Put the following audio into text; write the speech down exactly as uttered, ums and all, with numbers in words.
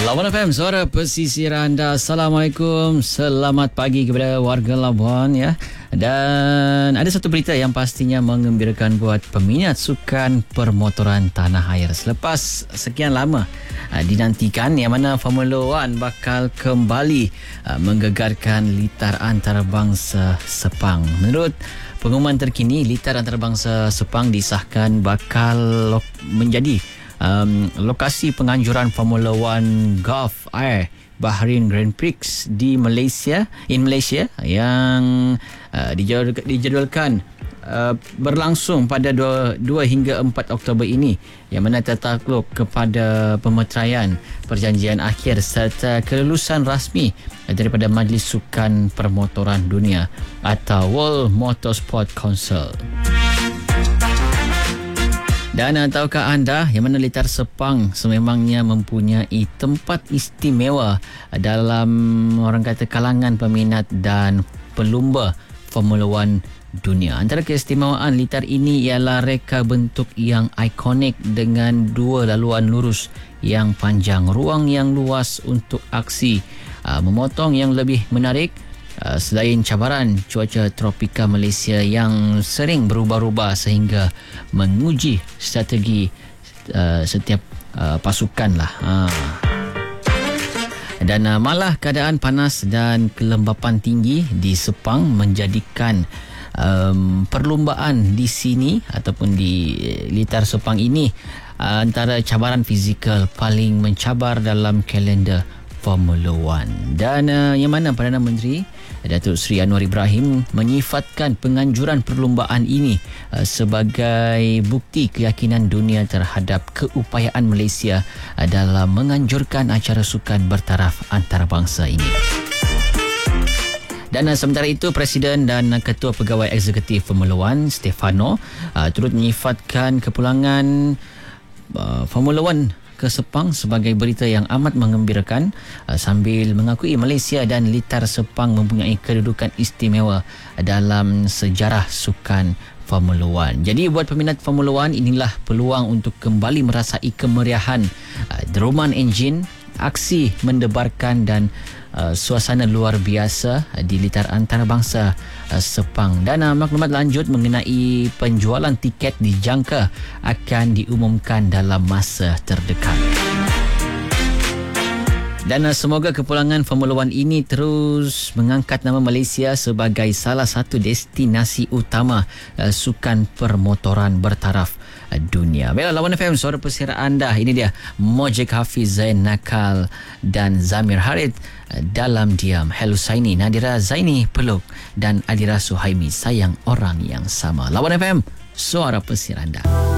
Lawan F M, suara pesisir anda. Assalamualaikum, selamat pagi kepada warga Labuan ya. Dan ada satu berita yang pastinya menggembirakan buat peminat sukan permotoran tanah air. Selepas sekian lama uh, dinantikan, yang mana Formula One bakal kembali uh, menggegarkan litar antarabangsa Sepang. Menurut pengumuman terkini, litar antarabangsa Sepang disahkan bakal lo- menjadi Um, lokasi penganjuran Formula One Gulf Air Bahrain Grand Prix di Malaysia in Malaysia yang uh, dijadualkan, dijadualkan uh, berlangsung pada dua hingga empat Oktober ini, yang mana tertakluk kepada pemeteraian perjanjian akhir serta kelulusan rasmi daripada Majlis Sukan Permotoran Dunia atau World Motorsport Council. Dan tahukah anda yang mana litar Sepang sememangnya mempunyai tempat istimewa dalam orang kata kalangan peminat dan pelumba Formula One dunia. Antara keistimewaan litar ini ialah reka bentuk yang ikonik dengan dua laluan lurus yang panjang, ruang yang luas untuk aksi uh, memotong yang lebih menarik. Uh, selain cabaran cuaca tropika Malaysia yang sering berubah-ubah sehingga menguji strategi uh, setiap uh, pasukan lah. Uh. Dan uh, malah keadaan panas dan kelembapan tinggi di Sepang menjadikan um, perlumbaan di sini ataupun di litar Sepang ini uh, antara cabaran fizikal paling mencabar dalam kalender Formula One. Dan uh, yang mana Perdana Menteri Datuk Seri Anwar Ibrahim menyifatkan penganjuran perlumbaan ini uh, sebagai bukti keyakinan dunia terhadap keupayaan Malaysia uh, dalam menganjurkan acara sukan bertaraf antarabangsa ini. Dan uh, sementara itu, Presiden dan uh, Ketua Pegawai Eksekutif Formula One Stefano uh, turut menyifatkan kepulangan uh, Formula One ke Sepang sebagai berita yang amat menggembirakan, uh, sambil mengakui Malaysia dan litar Sepang mempunyai kedudukan istimewa dalam sejarah sukan Formula One. Jadi buat peminat Formula One, inilah peluang untuk kembali merasai kemeriahan uh, deruman enjin, aksi mendebarkan dan uh, suasana luar biasa uh, di litar antarabangsa uh, Sepang. Dan uh, maklumat lanjut mengenai penjualan tiket dijangka akan diumumkan dalam masa terdekat. Dan uh, semoga kepulangan Formula One ini terus mengangkat nama Malaysia sebagai salah satu destinasi utama uh, sukan permotoran bertaraf uh, dunia. Baiklah, Lawan F M, suara pesisir anda. Ini dia Mojek Hafiz, Zain Nakal dan Zamir Harid uh, dalam diam. Hello Saini, Nadira Zaini peluk dan Adira Suhaimi sayang orang yang sama. Lawan F M, suara pesisir anda.